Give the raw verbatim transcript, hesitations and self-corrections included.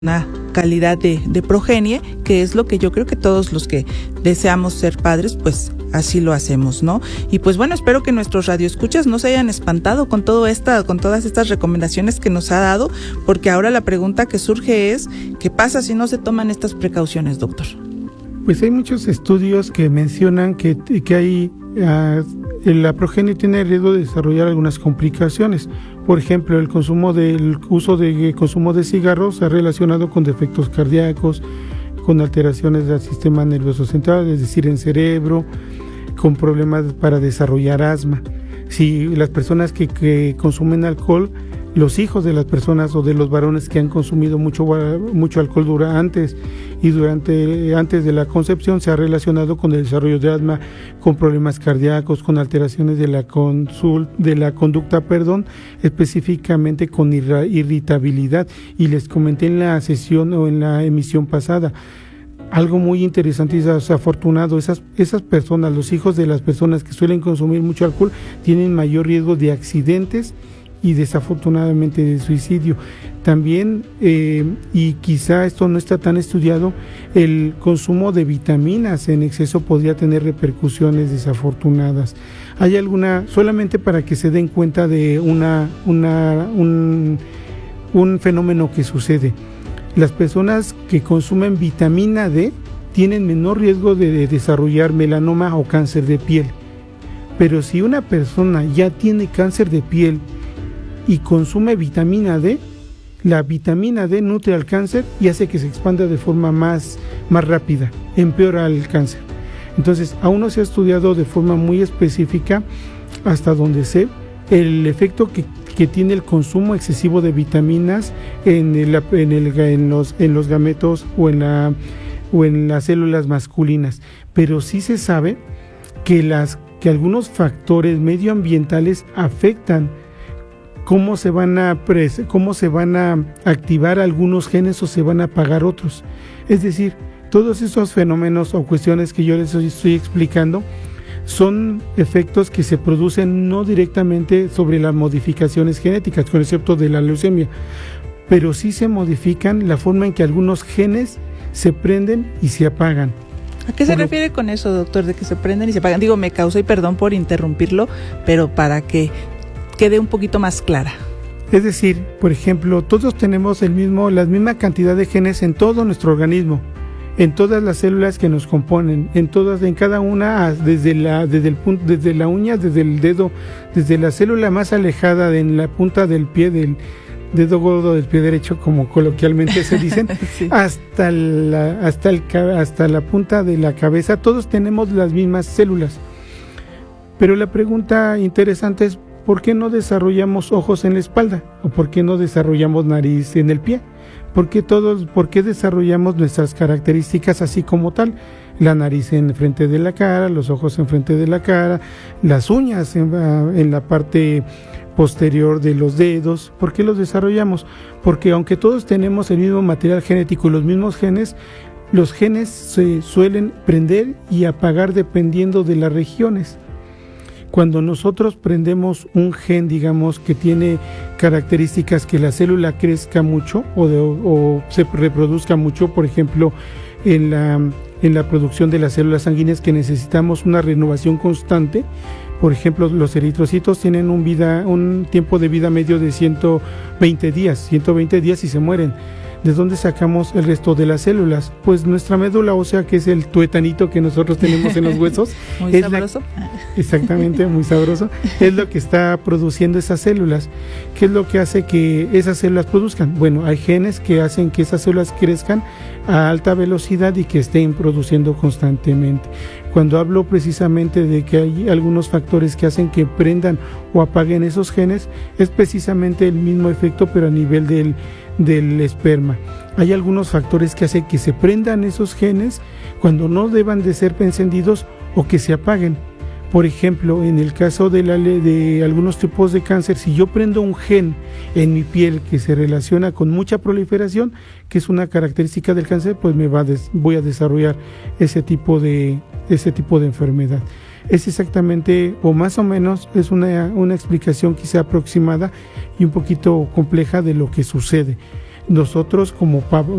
una calidad de, de progenie, que es lo que yo creo que todos los que deseamos ser padres, pues así lo hacemos, ¿no? Y pues bueno, espero que nuestros radioescuchas no se hayan espantado con todo esta, con todas estas recomendaciones que nos ha dado, porque ahora la pregunta que surge es, ¿qué pasa si no se toman estas precauciones, doctor? Pues hay muchos estudios que mencionan que, que hay, uh, la progenie tiene riesgo de desarrollar algunas complicaciones. Por ejemplo, el consumo del uso de consumo de cigarros se ha relacionado con defectos cardíacos, con alteraciones del sistema nervioso central, es decir, en cerebro, con problemas para desarrollar asma. Si las personas que, que consumen alcohol, los hijos de las personas o de los varones que han consumido mucho mucho alcohol dura antes y durante antes de la concepción, se ha relacionado con el desarrollo de asma, con problemas cardíacos, con alteraciones de la consul, de la conducta, perdón, específicamente con irra, irritabilidad. Y les comenté en la sesión o en la emisión pasada, algo muy interesante y desafortunado, esas, esas personas, los hijos de las personas que suelen consumir mucho alcohol, tienen mayor riesgo de accidentes y desafortunadamente de suicidio. También, eh, y quizá esto no está tan estudiado, el consumo de vitaminas en exceso podría tener repercusiones desafortunadas. Hay alguna, solamente para que se den cuenta de una, una, un, un fenómeno que sucede. Las personas que consumen vitamina D tienen menor riesgo de, de desarrollar melanoma o cáncer de piel. Pero si una persona ya tiene cáncer de piel y consume vitamina D, la vitamina D nutre al cáncer y hace que se expanda de forma más, más rápida, empeora el cáncer. Entonces, aún no se ha estudiado de forma muy específica, hasta donde sé, el efecto que, que tiene el consumo excesivo de vitaminas en, el, en, el, en, los, en los gametos o en, la, o en las células masculinas. Pero sí se sabe que, las, que algunos factores medioambientales afectan cómo se van a pres- cómo se van a activar algunos genes o se van a apagar otros. Es decir, todos esos fenómenos o cuestiones que yo les estoy explicando son efectos que se producen no directamente sobre las modificaciones genéticas, con excepto de la leucemia, pero sí se modifican la forma en que algunos genes se prenden y se apagan. ¿A qué se Por lo... refiere con eso, doctor, de que se prenden y se apagan? Digo, me causó, y perdón por interrumpirlo, pero para que quede un poquito más clara. Es decir, por ejemplo, todos tenemos el mismo, la misma cantidad de genes en todo nuestro organismo, en todas las células que nos componen, en todas, en cada una, desde la, desde el punto, desde la uña, desde el dedo, desde la célula más alejada de, en la punta del pie, del dedo gordo del pie derecho, como coloquialmente se dicen, sí. hasta la, hasta el, hasta la punta de la cabeza, todos tenemos las mismas células. Pero la pregunta interesante es, ¿por qué no desarrollamos ojos en la espalda? ¿O por qué no desarrollamos nariz en el pie? ¿Por qué todos, por qué desarrollamos nuestras características así como tal? La nariz en frente de la cara, los ojos en frente de la cara, las uñas en, en la parte posterior de los dedos. ¿Por qué los desarrollamos? Porque aunque todos tenemos el mismo material genético y los mismos genes, los genes se suelen prender y apagar dependiendo de las regiones. Cuando nosotros prendemos un gen, digamos, que tiene características que la célula crezca mucho o, de, o se reproduzca mucho, por ejemplo, en la, en la producción de las células sanguíneas, que necesitamos una renovación constante. Por ejemplo, los eritrocitos tienen un, vida, un tiempo de vida medio de ciento veinte días, ciento veinte días y se mueren. ¿De dónde sacamos el resto de las células? Pues nuestra médula ósea, que es el tuetanito que nosotros tenemos en los huesos. Muy es sabroso. La, exactamente, muy sabroso. Es lo que está produciendo esas células. ¿Qué es lo que hace que esas células produzcan? Bueno, hay genes que hacen que esas células crezcan a alta velocidad y que estén produciendo constantemente. Cuando hablo precisamente de que hay algunos factores que hacen que prendan o apaguen esos genes, es precisamente el mismo efecto, pero a nivel del del esperma. Hay algunos factores que hacen que se prendan esos genes cuando no deban de ser encendidos o que se apaguen. Por ejemplo, en el caso de, la, de algunos tipos de cáncer, si yo prendo un gen en mi piel que se relaciona con mucha proliferación, que es una característica del cáncer, pues me va a des, voy a desarrollar ese tipo de, ese tipo de enfermedad. Es exactamente, o más o menos, es una, una explicación quizá aproximada y un poquito compleja de lo que sucede. nosotros como